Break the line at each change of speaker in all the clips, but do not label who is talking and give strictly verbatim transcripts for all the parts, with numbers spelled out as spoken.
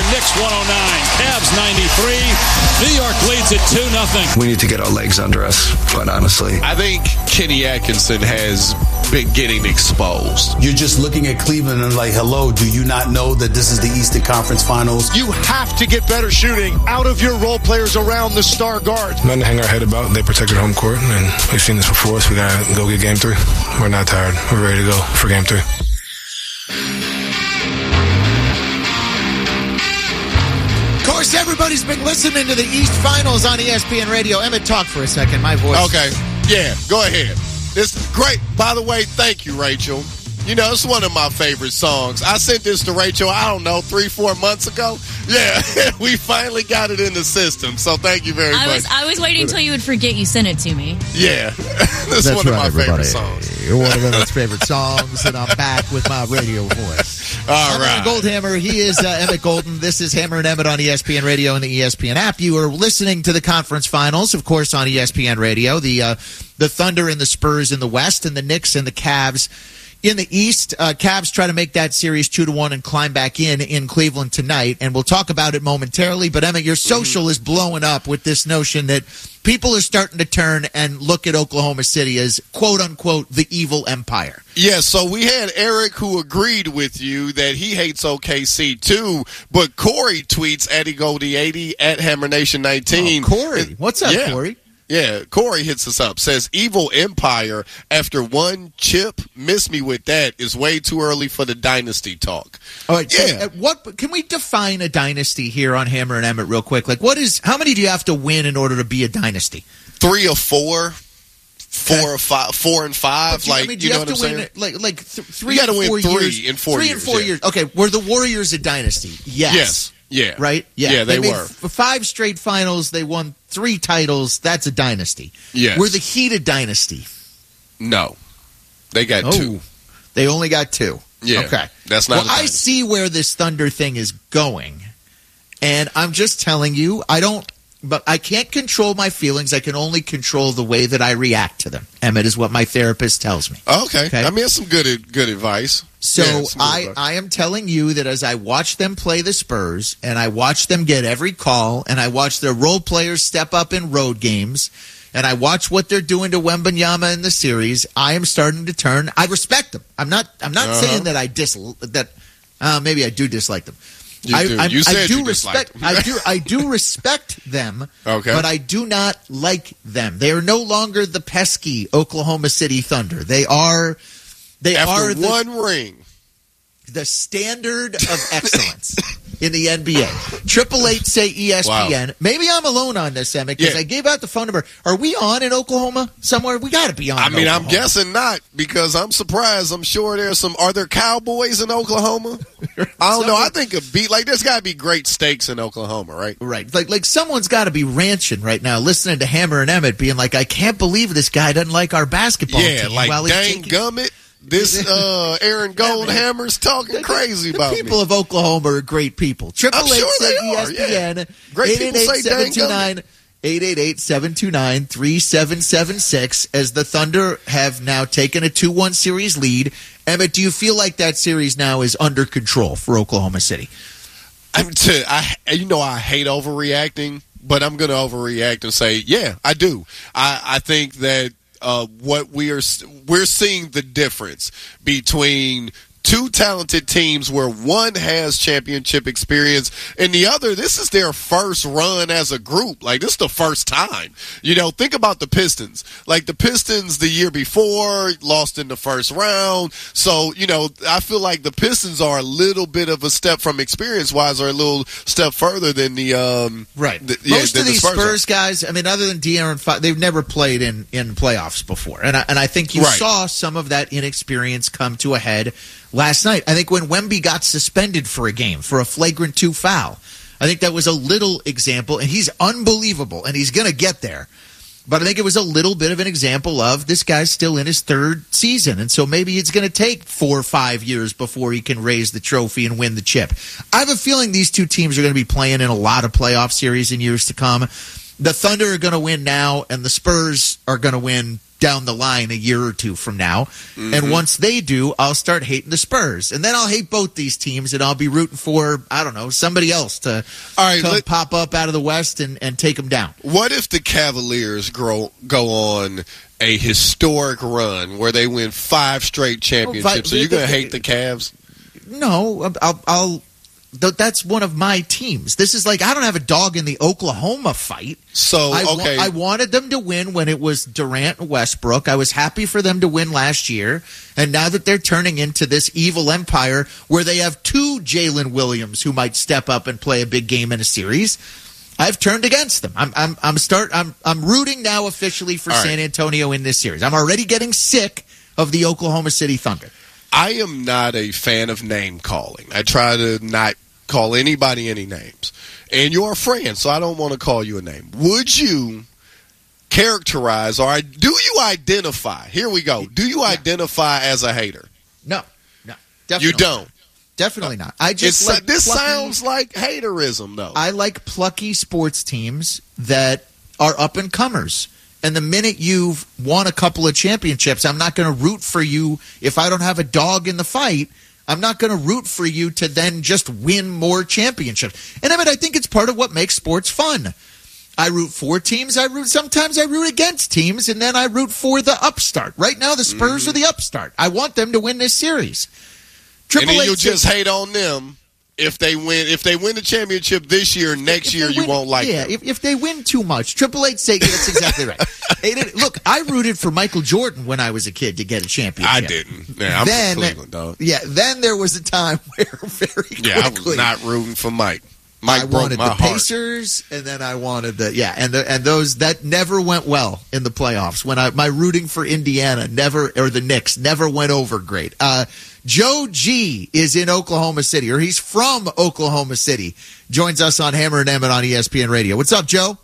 Knicks one oh nine, Cavs ninety-three. New York leads it two nothing.
We need to get our legs under us, quite honestly.
I think Kenny Atkinson has been getting exposed.
You're just looking at Cleveland and like, hello, do you not know that this is the Eastern Conference Finals?
You have to get better shooting out of your role players around the star guards.
Nothing to hang our head about. They protected home court, and we've seen this before, so we got to go get game three. We're not tired. We're ready to go for game three.
Of course, everybody's been listening to the East Finals on E S P N Radio. Emmett, talk for a second. My voice.
Okay. Yeah, go ahead. This is great. By the way, thank you, Rachel. You know, it's one of my favorite songs. I sent this to Rachel, I don't know, three, four months ago. Yeah, we finally got it in the system. So thank you very
I
much.
was I was waiting until you would forget you sent it to me.
Yeah. This
That's
is one
right,
of my
everybody.
favorite songs.
You're one of Emmett's favorite songs, and I'm back with my radio voice.
All
I'm
right.
Goldhammer. He is uh, Emmett Golden. This is Hammer and Emmett on E S P N Radio and the E S P N app. You are listening to the conference finals, of course, on E S P N Radio. The uh, the Thunder and the Spurs in the West, and the Knicks and the Cavs in the East. Uh, Cavs try to make that series two to one and climb back in in Cleveland tonight, and we'll talk about it momentarily. But Emmett, your social mm-hmm. is blowing up with this notion that people are starting to turn and look at Oklahoma City as quote unquote the evil empire.
Yeah, so we had Eric who agreed with you that he hates O K C too, but Corey tweets at Goldie eighty at Hammer Nation nineteen.
Oh, Corey, what's up,
yeah.
Corey?
Yeah, Corey hits us up, says, evil empire after one chip, miss me with that, is way too early for the dynasty talk.
All right, so
yeah.
at what can we define a dynasty here on Hammer and Emmett real quick? Like, what is, how many do you have to win in order to be a dynasty?
Three or four. Four
okay.
or five, four and five,
you,
like,
I mean,
you,
you
know
have
what
to
I'm
win
saying?
it, like, like th- three
you gotta
and four
win three
years.
in four
three
years.
and four
yeah.
years. Okay, were the Warriors a dynasty? Yes.
Yes. Yeah.
Right? Yeah,
yeah they,
they made
were.
F- five straight finals. They won three titles. That's a dynasty.
Yes.
Were the Heat a dynasty?
No. They got
oh.
two.
They only got two.
Yeah.
Okay.
That's not
Well,
a dynasty.
I see where this Thunder thing is going, and I'm just telling you, I don't, but I can't control my feelings. I can only control the way that I react to them. Emmett is what my therapist tells me.
Okay.
okay?
I mean, that's some good good advice.
So
yeah, some good
I,
advice.
I am telling you that as I watch them play the Spurs, and I watch them get every call, and I watch their role players step up in road games, and I watch what they're doing to Wembanyama in the series, I am starting to turn. I respect them. I'm not. I'm not
Uh-huh.
saying that I dis that. Uh, maybe I do dislike them.
You
I,
do.
I,
You said
I do
you
respect.
disliked them.
I do. I do respect them.
Okay.
But I do not like them. They are no longer the pesky Oklahoma City Thunder. They are. They
After
are the,
one ring.
the standard of excellence in the N B A. Triple Eight say E S P N.
Wow.
Maybe I'm alone on this, Emmett, because
Yeah.
I gave out the phone number. Are we on in Oklahoma somewhere? We got to be on.
I
in
mean,
Oklahoma.
I'm guessing not, because I'm surprised. I'm sure there's some. Are there Cowboys in Oklahoma? I don't know. I think a beat like there's got to be great steaks in Oklahoma, right?
Right. Like like someone's got to be ranching right now, listening to Hammer and Emmett, being like, I can't believe this guy doesn't like our basketball
Yeah,
team.
like
while he's
dang
taking-
gummit. This uh, Aaron Goldhammer's talking crazy
the
about
people
me.
of Oklahoma are great people. Triple
I'm
eight
sure
say
they
E
are,
S P N.
yeah. Great people say
seven two nine eight eight eight, seven two nine, three seven seven six as the Thunder have now taken a two one series lead. Emmett, do you feel like that series now is under control for Oklahoma City?
I'm to, I, you know, I hate overreacting, but I'm going to overreact and say, yeah, I do. I, I think that uh, what we are, we're seeing the difference between two talented teams where one has championship experience and the other, this is their first run as a group. Like, this is the first time. You know, think about the Pistons. Like, the Pistons the year before lost in the first round. So, you know, I feel like the Pistons are a little bit of a step from experience-wise, or a little step further than the um,
right.
The, yeah,
Most
than
of
the
these
Spurs,
Spurs guys, I mean, other than De'Aaron Fox, they've never played in, in playoffs before. And I, and I think you
Right.
saw some of that inexperience come to a head last night. I think when Wemby got suspended for a game for a flagrant two foul, I think that was a little example, and he's unbelievable, and he's going to get there. But I think it was a little bit of an example of this guy's still in his third season, and so maybe it's going to take four or five years before he can raise the trophy and win the chip. I have a feeling these two teams are going to be playing in a lot of playoff series in years to come. The Thunder are going to win now, and the Spurs are going to win down the line a year or two from now. Mm-hmm. And once they do, I'll start hating the Spurs. And then I'll hate both these teams, and I'll be rooting for, I don't know, somebody else to
All right,
come
let,
pop up out of the West and, and take them down.
What if the Cavaliers grow, go on a historic run where they win five straight championships?
Oh,
Are you going to hate the Cavs?
No, I'll, I'll that's one of my teams. This is like, I don't have a dog in the Oklahoma fight.
So,
I,
okay.
I wanted them to win when it was Durant and Westbrook. I was happy for them to win last year. And now that they're turning into this evil empire where they have two Jalen Williams who might step up and play a big game in a series, I've turned against them. I'm I'm I'm start I'm I'm rooting now officially for
All
San
right.
Antonio in this series. I'm already getting sick of the Oklahoma City Thunder.
I am not a fan of name calling. I try to not call anybody any names. And you're a friend, so I don't want to call you a name. Would you characterize or do you identify? Here we go. Do you
Yeah.
identify as a hater?
No, no, definitely
You don't.
not. Definitely not. I just
It's,
like
this
plucky,
sounds like haterism, though.
I like plucky sports teams that are up and comers. And the minute you've won a couple of championships, I'm not going to root for you if I don't have a dog in the fight. I'm not going to root for you to then just win more championships. And I mean, I think it's part of what makes sports fun. I root for teams. I root sometimes I root against teams, and then I root for the upstart. Right now, the Spurs mm-hmm. are the upstart. I want them to win this series. Triple
and then
H
you'll just
says,
hate on them if they win. If they win the championship this year, next year you
win,
won't like
yeah,
them.
If, if they win too much, Triple H say that's exactly right. Hey, look, I rooted for Michael Jordan when I was a kid to get a championship.
I didn't. Yeah, I'm
then,
from Cleveland, dog.
Yeah, then there was a time where very quickly,
yeah, I was not rooting for Mike. Mike
I
broke
wanted
my
the
heart.
Pacers, and then I wanted the yeah, and the, and those that never went well in the playoffs. When I my rooting for Indiana never or the Knicks never went over great. Uh, Joe G is in Oklahoma City, or he's from Oklahoma City. Joins us on Hammer and Emmett on E S P N Radio. What's up, Joe?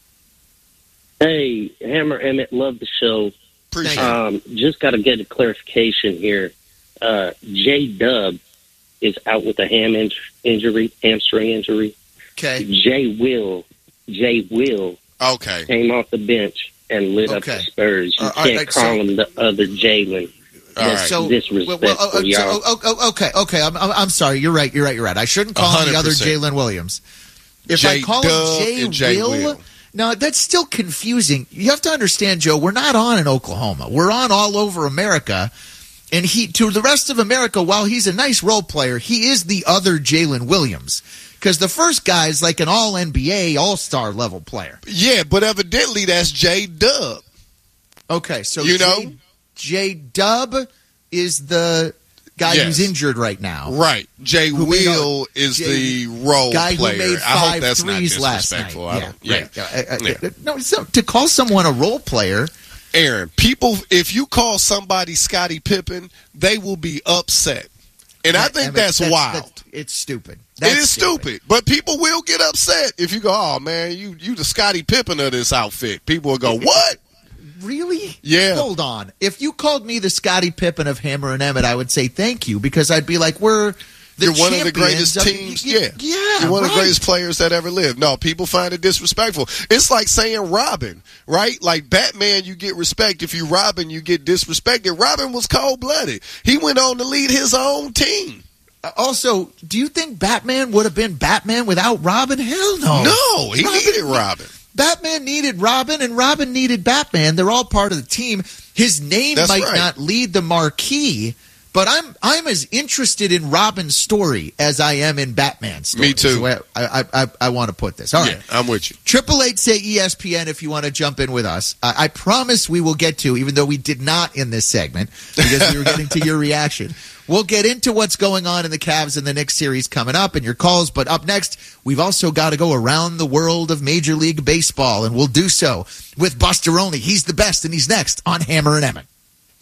Hey, Hammer Emmett, love the show.
Appreciate
um, just got to get a clarification here. Uh, J Dub is out with a ham in- injury, hamstring injury.
Okay.
Jay Will, Jay Will,
Okay.
came off the bench and lit up
Okay.
the Spurs. You
Uh, all
can't
right,
call
so-
him the other Jalen.
All
That's
right.
So,
disrespectful,
well, well, uh,
y'all.
so, oh, oh, okay, okay. I'm, I'm, I'm sorry. You're right. You're right. You're right. I shouldn't call him the other
one hundred percent.
Jalen Williams. If
J
I call
Dub
him Jay,
and Jay
Will,
Will.
no, that's still confusing. You have to understand, Joe. We're not on in Oklahoma. We're on all over America. And he, to the rest of America, while he's a nice role player, he is the other Jalen Williams. Because the first guy is like an all N B A, all-star level player.
Yeah, but evidently that's J Dub.
Okay, so
You know?
J, J Dub is the guy
Yes.
who's injured right now.
Right. Jay
Who made
Will
a-
is
Jay-
the role
guy
player.
who made
I hope
five
that's not
threes last night.
disrespectful. I
Yeah,
don't, yeah.
right. Uh, uh,
Yeah.
uh, No, so to call someone a role player,
Aaron, people, if you call somebody Scottie Pippen, they will be upset. And I
that-
think
mean,
that's, wild.
it's stupid.
It
That's
is stupid. But people will get upset if you go, oh, man, you, you the Scottie Pippen of this outfit. People will go, what?
Really?
Yeah.
Hold on. If you called me the Scottie Pippen of Hammer and Emmett, I would say thank you because I'd be like, we're the
You're one of the
champions
greatest
of-
teams.
y-
Yeah.
Yeah.
You're one of the
right.
greatest players that ever lived. No, people find it disrespectful. It's like saying Robin, right? Like Batman, you get respect. If you Robin, you get disrespected. Robin was cold-blooded. He went on to lead his own team.
Uh, Also, do you think Batman would have been Batman without Robin? Hell no.
No, he
Robin-
needed Robin.
Batman needed Robin, and Robin needed Batman. They're all part of the team. His name
That's
might
right.
not lead the marquee, but I'm I'm as interested in Robin's story as I am in Batman's story.
Me too.
Is the way I I, I, I want to put this. All right.
Yeah, I'm with you.
Triple eight say E S P N if you want to jump in with us. I, I promise we will get to, even though we did not in this segment because we were getting to your reaction. We'll get into what's going on in the Cavs and the Knicks series coming up and your calls. But up next, we've also got to go around the world of Major League Baseball, and we'll do so with Buster Olney. He's the best, and he's next on Hammer and Emmett.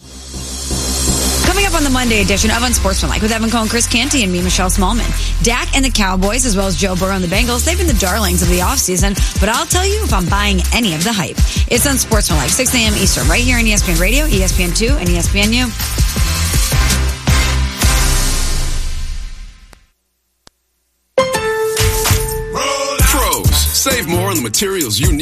Coming up on the Monday edition of Unsportsmanlike with Evan Cohen, Chris Canty, and me, Michelle Smallman. Dak and the Cowboys, as well as Joe Burrow and the Bengals, they've been the darlings of the offseason, but I'll tell you if I'm buying any of the hype. It's Unsportsmanlike, six a.m. Eastern, right here on E S P N Radio, E S P N two, and E S P N U.
Pros, save more on the materials you need.